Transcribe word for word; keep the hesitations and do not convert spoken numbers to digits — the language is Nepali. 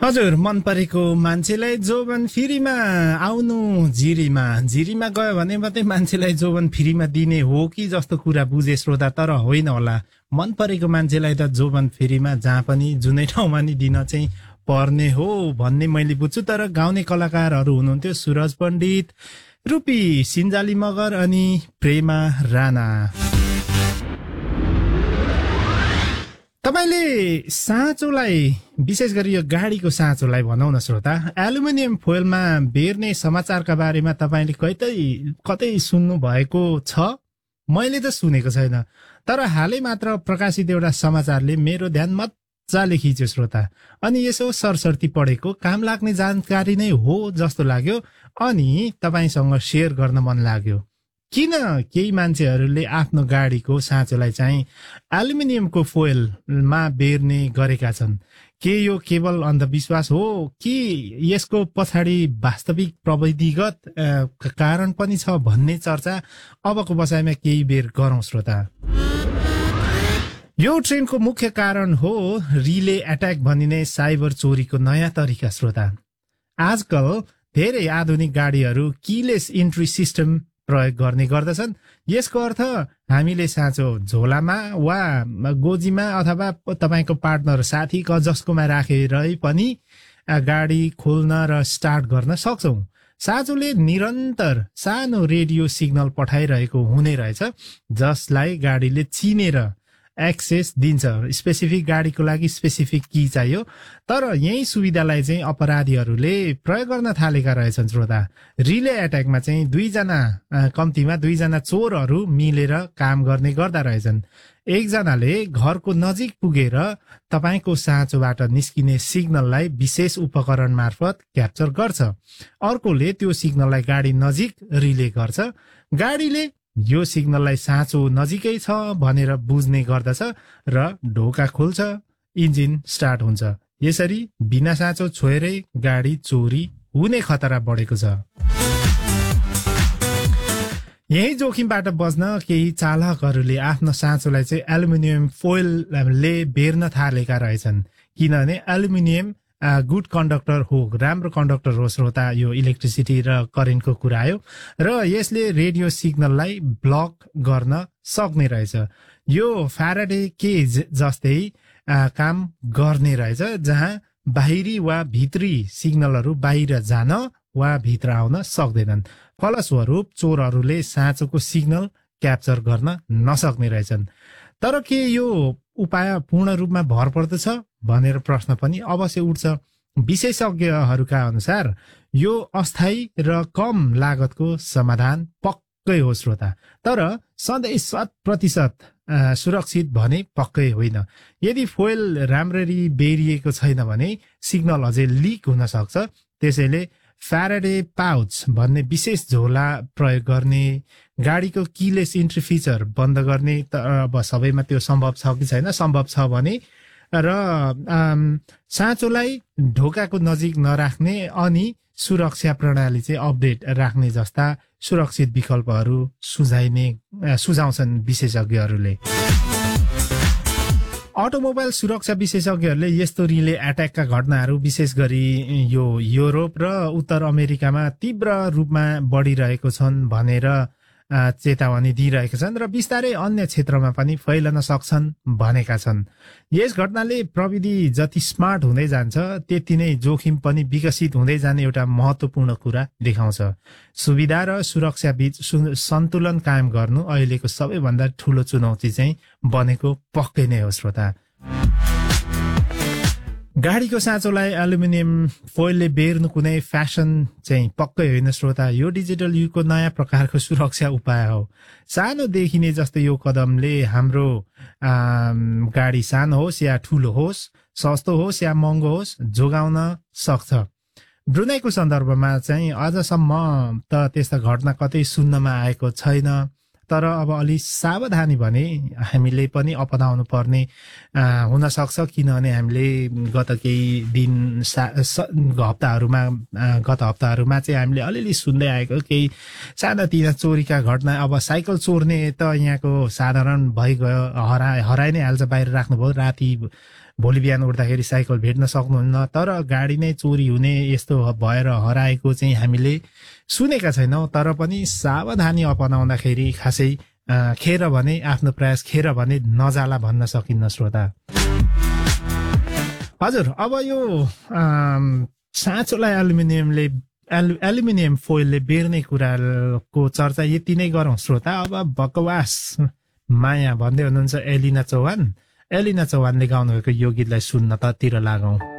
हजुर, मन परेको मान्छेलाई जोबन फ्रीमा आउनु जिरीमा जिरीमा गयो भने मात्रै मान्छेलाई जोबन फ्रीमा दिने हो कि जस्तो कुरा बुझे श्रोता, तर होइन होला। मन परेको मान्छेलाई त जोबन फ्रीमा जहाँ पनि जुनै ठाउँमा नि दिन चाहिँ पर्ने हो भन्ने मैले बुझ्छु। तर गाउने कलाकारहरू हुनुहुन्थ्यो सुरज पण्डित, रूपी सिन्जाली मगर अनि प्रेमा राणा। तपाईले साँचोलाई, विशेष गरी यो गाडीको साँचोलाई भनौँ न श्रोता, एल्युमिनियम फोइलमा बेर्ने समाचारका बारेमा तपाईले कतै कतै सुन्नु भएको छ? मैले त सुनेको छैन, तर हालै मात्र प्रकाशित एउटा समाचारले मेरो ध्यान मजाले खिच्यो श्रोता। अनि यसो सरसर्ती पढेको काम लाग्ने जानकारी नै हो जस्तो लाग्यो अनि तपाईसँग शेयर गर्न मन लाग्यो। किन केही मान्छेहरूले आफ्नो गाडीको साँचोलाई चाहिँ एल्युमिनियमको फोइलमा बेर्ने गरेका छन्? के यो केवल अन्धविश्वास हो कि यसको पछाडि वास्तविक प्रविधिगत कारण पनि छ भन्ने चर्चा अबको बसाइमा केही बेर गरौँ श्रोता। यो ट्रेनको मुख्य कारण हो रिले एट्याक भनिने साइबर चोरीको नयाँ तरिका श्रोता। आजकल धेरै आधुनिक गाडीहरू कीलेस इन्ट्री सिस्टम प्रयोग गर्ने गर्दछन्। यसको अर्थ हामीले साँचो झोलामा वा गोजीमा अथवा तपाईको पार्टनर साथी जसकोमा राखेरै पनि गाडी खोल्न र स्टार्ट गर्न सक्छौं। साँचोले निरन्तर सानो रेडियो सिग्नल पठाइरहेको हुने रहेछ, जसलाई गाडीले चिनेर एक्सेस दिन्छ। स्पेसिफिक गाडीको लागि स्पेसिफिक की चाहियो, तर यही सुविधालाई चाहिँ अपराधीहरूले प्रयोग गर्न थालेका रहेछन् श्रोता। रिले एट्याकमा चाहिँ दुईजना कम्तीमा दुईजना चोरहरू मिलेर काम गर्ने गर्दा रहेछन्। एकजनाले घरको नजिक पुगेर तपाईको साँचोबाट निस्किने सिग्नललाई विशेष उपकरण मार्फत क्याप्चर गर्छ, अर्कोले त्यो सिग्नललाई गाडी नजिक रिले गर्छ। गाडीले यो सिग्नललाई साँचो नजिकै छ भनेर बुझ्ने गर्दछ र ढोका खोल्छ, इन्जिन स्टार्ट हुन्छ। यसरी बिना साँचो छोएरै गाडी चोरी हुने खतरा बढेको छ। यही जोखिमबाट बच्न केही चालकहरूले आफ्नो साँचोलाई चाहिँ एल्युमिनियम फोइलले बेर्न थालेका रहेछन्, किनभने एल्युमिनियम गुड कन्डक्टर हो, राम्रो कन्डक्टर हो श्रोता। यो इलेक्ट्रिसिटी र करेन्टको कुरा आयो र यसले रेडियो सिग्नललाई ब्लक गर्न सक्ने रहेछ। यो फ्याराडे केज जस्तै काम गर्ने रहेछ, जहाँ बाहिरी वा भित्री सिग्नलहरू बाहिर जान वा भित्र आउन सक्दैनन्। फलस्वरूप चोरहरूले साँचोको सिग्नल क्याप्चर गर्न नसक्ने रहेछन्। तर के यो उपाय पूर्ण रूपमा भर पर्दछ भनेर प्रश्न पनि अवश्य उठ्छ। विशेषज्ञहरूका अनुसार यो अस्थायी र कम लागतको समाधान पक्कै हो श्रोता, तर सधैँ शत प्रतिशत सुरक्षित भने पक्कै होइन। यदि फोइल राम्ररी बेरिएको छैन भने सिग्नल अझै लिक हुन सक्छ। त्यसैले फ्याराडे पाउच भन्ने विशेष झोला प्रयोग गर्ने, गाडीको कीलेस इन्ट्री फिचर बन्द गर्ने, त अब सबैमा त्यो सम्भव छ कि छैन, सम्भव छ भने, र साँचोलाई ढोकाको नजिक नराख्ने अनि सुरक्षा प्रणाली चाहिँ अपडेट राख्ने जस्ता सुरक्षित विकल्पहरू सुझाइने सुझाउँछन् विशेषज्ञहरूले। अटोमोबाइल सुरक्षा विशेषज्ञहरूले यस्तो रिले एट्याकका घटनाहरू विशेष गरी यो युरोप र उत्तर अमेरिकामा तीव्र रूपमा बढिरहेको छन् भनेर चेतावनी दिइरहेका छन् र बिस्तारै अन्य क्षेत्रमा पनि फैलन सक्छन् भनेका छन्। यस घटनाले प्रविधि जति स्मार्ट हुँदै जान्छ त्यति नै जोखिम पनि विकसित हुँदै जाने एउटा महत्वपूर्ण कुरा देखाउँछ। सुविधा र सुरक्षा बीच सन्तुलन कायम गर्नु अहिलेको सबैभन्दा ठूलो चुनौती चाहिँ बनेको पक्कै नै हो श्रोता। गाडीको साँचोलाई एल्युमिनियम फोइलले बेर्नु कुनै फ्यासन चाहिँ पक्कै होइन श्रोता। यो डिजिटल युगको नयाँ प्रकारको सुरक्षा उपाय हो। सानो देखिने जस्तो यो कदमले हाम्रो गाडी सानो होस् या ठुलो होस्, सस्तो होस् या महँगो होस्, जोगाउन सक्छ। ब्रुनाईको सन्दर्भमा चाहिँ अझसम्म त त्यस्ता घटना कतै सुन्नमा आएको छैन, तर अब अलि सावधानी भने हामीले पनि अपनाउनु पर्ने हुन सक्छ, किनभने हामीले गत केही दिन हप्ताहरूमा गत हप्ताहरूमा चाहिँ हामीले अलिअलि सुन्दै आएको केही सानातिना चोरीका घटना। अब साइकल चोर्ने त यहाँको साधारण भइगयो, हरा हराइ नै हाल्छ, बाहिर राख्नुभयो, राति भोलि बिहान उठ्दाखेरि साइकल भेट्न सक्नुहुन्न तर गाडी नै चोरी हुने यस्तो भएर हराएको चाहिँ हामीले सुनेका छैनौँ तर पनि सावधानी अपनाउँदाखेरि खासै खेर भने आफ्नो प्रयास खेर भने नजाला भन्न सकिन्न श्रोता। हजुर अब यो साँचोलाई एल्युमिनियमले एल्युमिनियम फोइलले बेर्ने कुराको चर्चा यति नै गरौँ श्रोता। अब बकवास माया भन्दै हुनुहुन्छ एलिना चौहान। एलिना चौहानले गाउनुभएको यो गीतलाई सुन्न त तिर लागौँ।